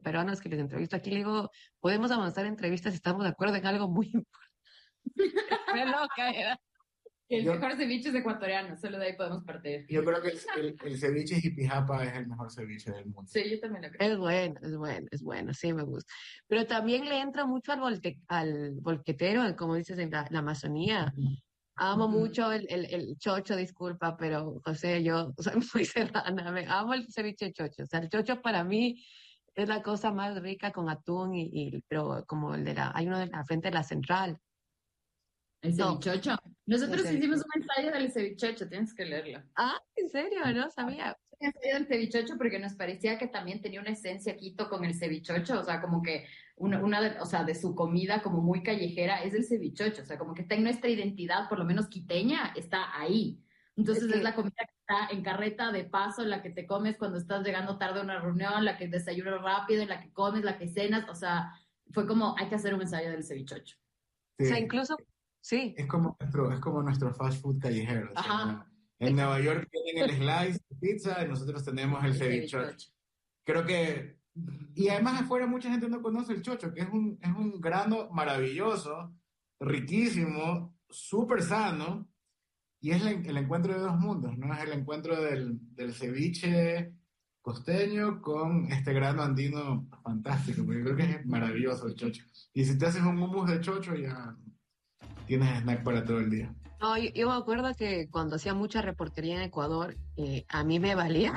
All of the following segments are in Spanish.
peruanos que les entrevisto aquí, le digo, podemos avanzar en entrevistas si estamos de acuerdo en algo muy importante. Re loca era. El Yo, mejor ceviche es ecuatoriano, solo de ahí podemos partir. yo creo que el ceviche jipijapa es el mejor ceviche del mundo. Sí, yo también lo creo. Es bueno, sí me gusta. Pero también le entra mucho al volquetero, como dices, en la Amazonía. Amo Ujú. mucho el chocho, disculpa, pero José, yo soy muy serrana, me amo el ceviche chocho. O sea, el chocho para mí es la cosa más rica con atún pero como hay uno de la frente de la central. El No, cevichocho. el Nosotros hicimos ceviche. un ensayo del cevichocho, tienes que leerlo. Ah, ¿en serio? No sabía. Un ensayo del cevichocho porque nos parecía que también tenía una esencia Quito con el cevichocho, o sea, como que o sea, de su comida como muy callejera es el cevichocho, o sea, como que está en nuestra identidad, por lo menos quiteña, está ahí. Es Entonces es que la comida que está en carreta de paso, la que te comes cuando estás llegando tarde a una reunión, la que desayunas rápido, la que comes, la que cenas, o sea, fue como, hay que hacer un ensayo del cevichocho. O sea, Sí, incluso, sí, es como nuestro fast food callejero. O sea, Ajá, en Nueva York tienen el slice de pizza y nosotros tenemos el el ceviche. cevichocho. Creo que, y además afuera mucha gente no conoce el chocho, que es un grano maravilloso, riquísimo, súper sano, y es el encuentro de dos mundos, ¿no? Es el encuentro del ceviche costeño con este grano andino fantástico, porque creo que es maravilloso el chocho. Y si te haces un hummus de chocho, ya tienes snack para todo el día. no, yo me acuerdo que cuando hacía mucha reportería en Ecuador, a mí me valía.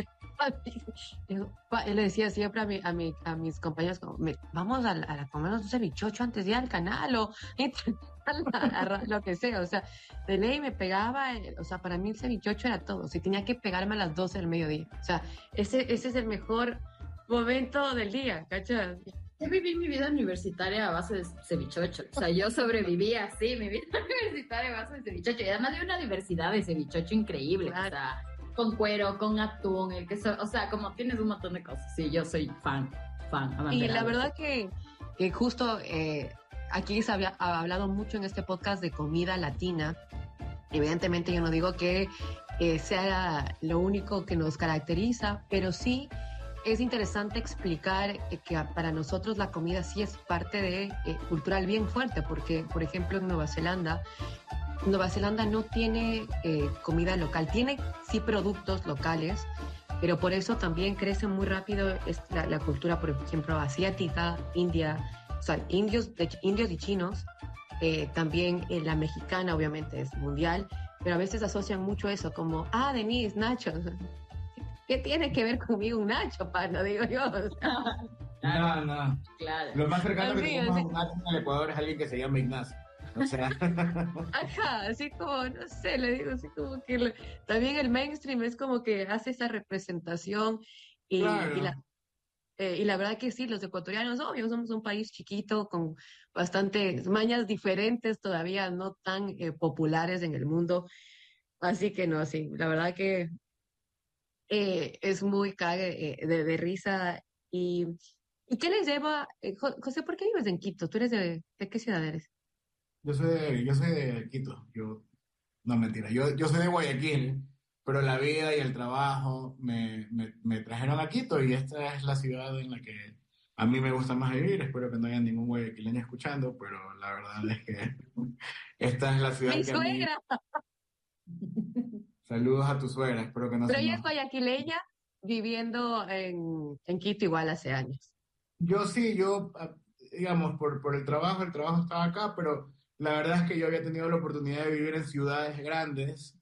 Yo le decía siempre a mis compañeros, como, vamos a comernos un cevichocho antes de ir al canal o lo que sea. O sea, de ley me pegaba, o sea, para mí el cevichocho era todo. Si tenía que pegarme a las 12 del mediodía. O sea, ese es el mejor momento del día, ¿cachai? Yo viví mi vida universitaria a base de cevichocho. O sea, yo sobreviví así, mi vida universitaria a base de cevichocho. Y además de una diversidad de cevichocho increíble. O Claro. sea, con cuero, con atún, el queso. O sea, como tienes un montón de cosas. Sí, yo soy fan, Y la abanderado. verdad que justo aquí se ha hablado mucho en este podcast de comida latina. Evidentemente yo no digo que sea lo único que nos caracteriza, pero sí es interesante explicar que para nosotros la comida sí es parte de cultural bien fuerte, porque por ejemplo en Nueva Zelanda no tiene comida local, tiene sí productos locales, pero por eso también crece muy rápido la cultura, por ejemplo, asiática, India, o sea, indios y chinos, también la mexicana obviamente es mundial, pero a veces asocian mucho eso como, Denise, nachos. ¿Qué tiene que ver conmigo un nacho, pana? Digo yo. O sea, Claro, No, no. claro. Lo más cercano que así, tenemos a así. un nazi en el Ecuador es alguien que se llama Ignacio. O sea, Ajá, así como, no sé, le digo así como que también el mainstream es como que hace esa representación y, y la, claro. y la verdad que sí, los ecuatorianos, obvio, somos un país chiquito con bastantes mañas diferentes, todavía no tan populares en el mundo, así que no, sí, la verdad que es muy cague de risa y... ¿Y qué les lleva, José, por qué vives en Quito? ¿Tú eres de qué ciudad eres? Yo soy de Quito. No, mentira. Yo soy de Guayaquil, pero la vida y el trabajo me trajeron a Quito y esta es la ciudad en la que a mí me gusta más vivir. Espero que no haya ningún guayaquileño escuchando, pero la verdad es que esta es la Mi ciudad que a mí... suegra. Saludos a tu suegra, espero que no Pero se ella es enoje. guayaquileña viviendo en Quito igual hace años. Yo sí, digamos, por el trabajo estaba acá, pero la verdad es que yo había tenido la oportunidad de vivir en ciudades grandes,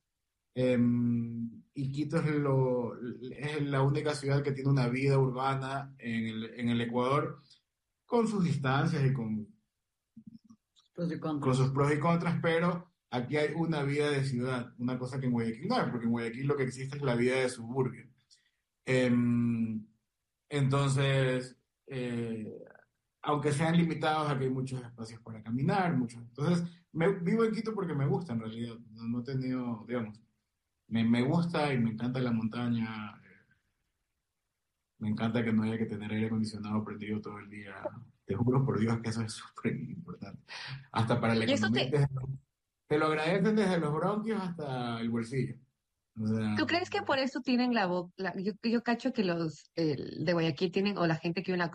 y Quito es la única ciudad que tiene una vida urbana en el Ecuador, con sus distancias y Pros y con sus contras. pros y contras, pero aquí hay una vida de ciudad, una cosa que en Guayaquil no hay, porque en Guayaquil lo que existe es la vida de suburbio. Em, entonces, aunque sean limitados, aquí hay muchos espacios para caminar, muchos. Entonces, vivo en Quito porque me gusta en realidad. No he tenido, digamos, me gusta y me encanta la montaña. Me encanta que no haya que tener aire acondicionado prendido todo el día. Te juro por Dios que eso es súper importante. Hasta para la Y eso economía. Te lo agradecen desde los bronquios hasta el bolsillo. O ¿tú sea, crees que por eso tienen la boca? Yo cacho que los de Guayaquil tienen, o la gente que vive en la